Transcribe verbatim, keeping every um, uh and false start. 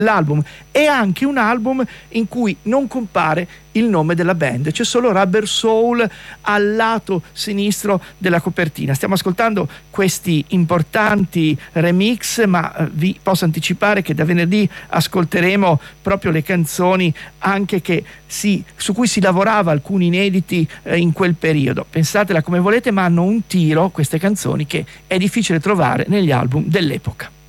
l'album. È anche un album in cui non compare il nome della band, c'è solo Rubber Soul al lato sinistro della copertina. Stiamo ascoltando questi importanti remix, ma eh, vi posso anticipare che da venerdì ascolteremo proprio le canzoni anche che si, su cui si lavorava, alcuni inediti eh, in quel periodo. Pensatela come volete, ma hanno un tiro queste canzoni che è difficile trovare negli album dell'epoca.